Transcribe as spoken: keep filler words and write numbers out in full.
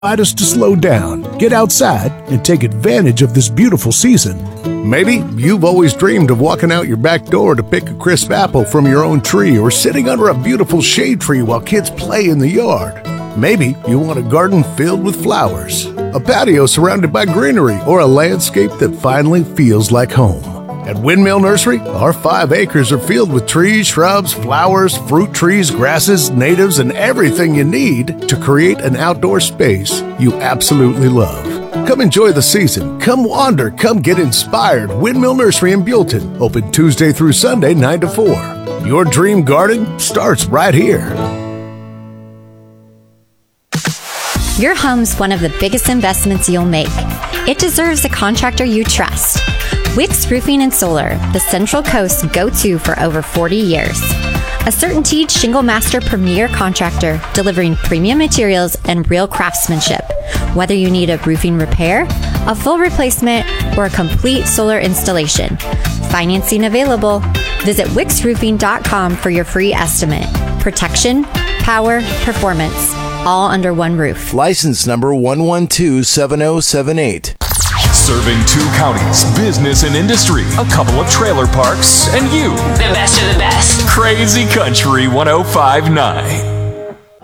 us to slow down, get outside, and take advantage of this beautiful season. Maybe you've always dreamed of walking out your back door to pick a crisp apple from your own tree, or sitting under a beautiful shade tree while kids play in the yard. Maybe you want a garden filled with flowers, a patio surrounded by greenery, or a landscape that finally feels like home. At Windmill Nursery, our five acres are filled with trees, shrubs, flowers, fruit trees, grasses, natives, and everything you need to create an outdoor space you absolutely love. Come enjoy the season. Come wander. Come get inspired. Windmill Nursery in Buellton. Open Tuesday through Sunday, nine to four. Your dream garden starts right here. Your home's one of the biggest investments you'll make. It deserves a contractor you trust. Wicks Roofing and Solar, the Central Coast's go-to for over forty years. A CertainTeed Shingle Master premier contractor delivering premium materials and real craftsmanship. Whether you need a roofing repair, a full replacement, or a complete solar installation. Financing available. Visit wicks roofing dot com for your free estimate. Protection, power, performance, all under one roof. License number one one two seven zero seven eight. Serving two counties, business and industry, a couple of trailer parks, and you. The best of the best. Crazy Country one oh five point nine.